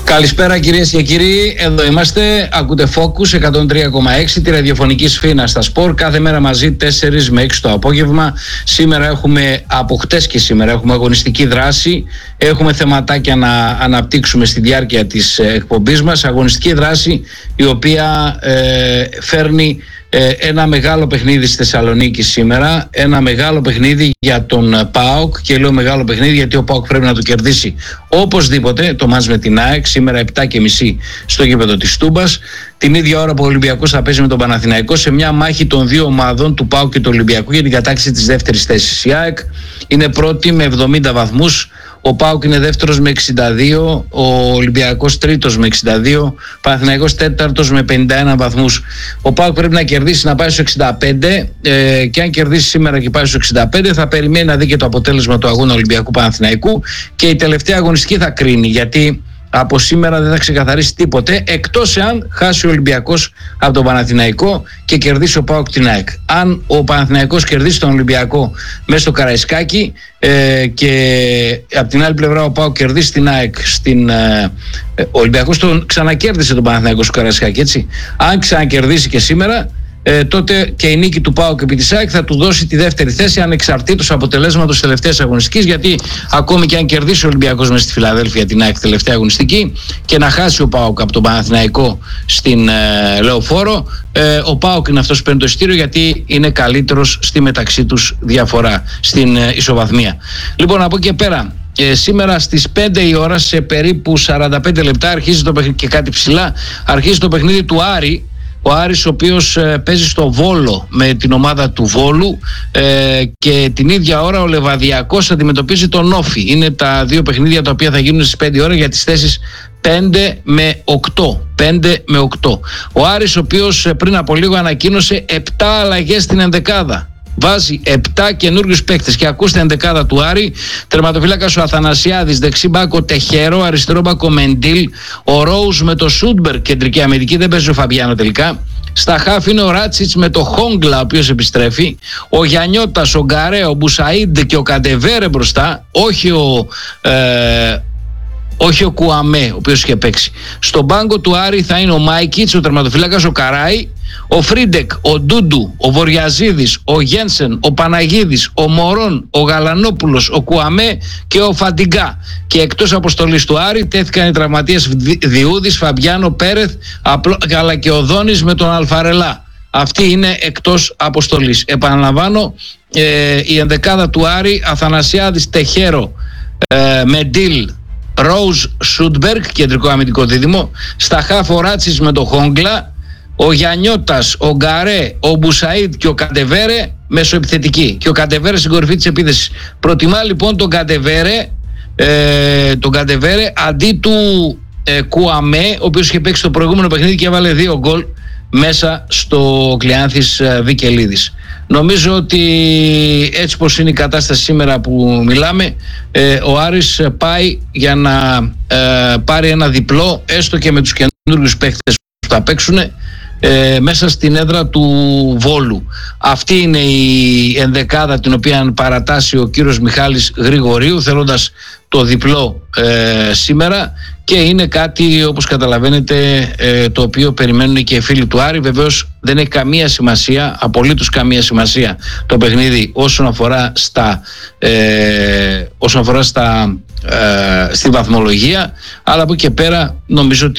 Καλησπέρα κυρίες και κύριοι, εδώ είμαστε, ακούτε Focus 103,6, τη ραδιοφωνική σφήνα στα σπορ, κάθε μέρα μαζί 4 με 6 το απόγευμα. Σήμερα έχουμε, από χτες και σήμερα, έχουμε αγωνιστική δράση, έχουμε θεματάκια να αναπτύξουμε στη διάρκεια της εκπομπής μας, αγωνιστική δράση η οποία φέρνει ένα μεγάλο παιχνίδι στη Θεσσαλονίκη σήμερα, ένα μεγάλο παιχνίδι για τον ΠΑΟΚ, και λέω μεγάλο παιχνίδι γιατί ο ΠΑΟΚ πρέπει να το κερδίσει οπωσδήποτε το μάτς με την ΑΕΚ σήμερα 7:30 στο γήπεδο της Τούμπας, την ίδια ώρα που ο Ολυμπιακός θα παίζει με τον Παναθηναϊκό σε μια μάχη των δύο ομάδων του ΠΑΟΚ και του Ολυμπιακού για την κατάκτηση της δεύτερης θέσης. Η ΑΕΚ είναι πρώτη με 70 βαθμούς, ο ΠΑΟΚ είναι δεύτερος με 62, ο Ολυμπιακός τρίτος με 62, ο Παναθηναϊκός τέταρτος με 51 βαθμούς. Ο ΠΑΟΚ πρέπει να κερδίσει, να πάει στους 65 και αν κερδίσει σήμερα και πάει στους 65 θα περιμένει να δει και το αποτέλεσμα του αγώνα Ολυμπιακού Παναθηναϊκού και η τελευταία αγωνιστική θα κρίνει, γιατί από σήμερα δεν θα ξεκαθαρίσει τίποτε εκτός εάν χάσει ο Ολυμπιακός από τον Παναθηναϊκό και κερδίσει ο ΠΑΟΚ την ΑΕΚ. Αν ο Παναθηναϊκός κερδίσει τον Ολυμπιακό μέσα στο Καραϊσκάκι και από την άλλη πλευρά ο ΠΑΟΚ κερδίσει την ΑΕΚ ο Ολυμπιακός τον ξανακέρδισε τον Παναθηναϊκό στο Καραϊσκάκι, έτσι. Αν ξανακερδίσει και σήμερα, τότε και η νίκη του ΠΑΟΚ επί της ΑΕΚ θα του δώσει τη δεύτερη θέση ανεξαρτήτως αποτελέσματος της τελευταίας αγωνιστικής, γιατί ακόμη και αν κερδίσει ο Ολυμπιακός μέσα στη Φιλαδέλφια την ΑΕΚ τελευταία αγωνιστική και να χάσει ο ΠΑΟΚ από τον Παναθηναϊκό στην Λεωφόρο, ο ΠΑΟΚ είναι αυτός που παίρνει το εισιτήριο, γιατί είναι καλύτερος στη μεταξύ τους διαφορά, στην ισοβαθμία. Λοιπόν, από εκεί και πέρα, σήμερα στις 5 η ώρα, σε περίπου 45 λεπτά, αρχίζει το παιχνίδι, και κάτι ψηλά, αρχίζει το παιχνίδι του Άρη. Ο Άρης, ο οποίος παίζει στο Βόλο με την ομάδα του Βόλου, και την ίδια ώρα ο Λεβαδιακός αντιμετωπίζει τον Όφη. Είναι τα δύο παιχνίδια τα οποία θα γίνουν στις 5 ώρα για τις θέσεις 5 με 8. 5 με 8. Ο Άρης, ο οποίος πριν από λίγο ανακοίνωσε 7 αλλαγές στην ενδεκάδα. Βάζει 7 καινούριους παίκτες. Και ακούστε ενδεκάδα του Άρη: τερματοφύλακας ο Αθανασιάδης, δεξί μπακ ο Τεχέρο, αριστερό μπακ ο Μεντίλ, ο Ρόους με το Σούντμπερ, κεντρική αμυντική, δεν παίζει ο Φαμπιάνο τελικά. Στα χάφ είναι ο Ράτσιτς με το Χόγκλα, ο οποίος επιστρέφει, ο Γιαννιώτας, ο Γκαρέ, ο Μπουσαΐντ και ο Καντεβέρε μπροστά, όχι ο Κουαμέ, ο οποίος είχε παίξει. Στον πάγκο του Άρη θα είναι ο Μάικιτς, ο τερματοφύλακας, ο Καράι, ο Φρίντεκ, ο Ντούντου, ο Βοριαζίδης, ο Γένσεν, ο Παναγίδης, ο Μωρόν, ο Γαλανόπουλος, ο Κουαμέ και ο Φαντιγκά. Και εκτός αποστολής του Άρη τέθηκαν οι τραυματίες Διούδης, Φαμπιάνο, Πέρεθ, αλλά και ο Δόνης με τον Αλφαρελά. Αυτοί είναι εκτός αποστολής. Επαναλαμβάνω, η ενδεκάδα του Άρη: Αθανασιάδης, Τεχέρο, Μεντίλ, Ρόουζ, Σούντμπεργκ, κεντρικό αμυντικό δίδυμο. Στα χάφ ο Ράτσις με το Χόγκλα, ο Γιαννιώτας, ο Γκαρέ, ο Μπουσαΐντ και ο Καντεβέρε μεσοεπιθετική. Και ο Καντεβέρε στην κορυφή της επίθεσης. Προτιμά λοιπόν τον Καντεβέρε αντί του Κουαμέ, ο οποίος είχε παίξει το προηγούμενο παιχνίδι και έβαλε 2 γκολ μέσα στο Κλεάνθης Βικελίδης. Νομίζω ότι έτσι πως είναι η κατάσταση σήμερα που μιλάμε, ο Άρης πάει για να πάρει ένα διπλό, έστω και με τους καινούριους παίκτες που θα παίξουν μέσα στην έδρα του Βόλου. Αυτή είναι η ενδεκάδα την οποία παρατάσσει ο κύριος Μιχάλης Γρηγορίου, θέλοντας το διπλό σήμερα, και είναι κάτι, όπως καταλαβαίνετε, το οποίο περιμένουν και οι φίλοι του Άρη. Βεβαίως δεν έχει καμία σημασία, απολύτως καμία σημασία, το παιχνίδι όσον αφορά στη βαθμολογία, αλλά από εκεί και πέρα νομίζω ότι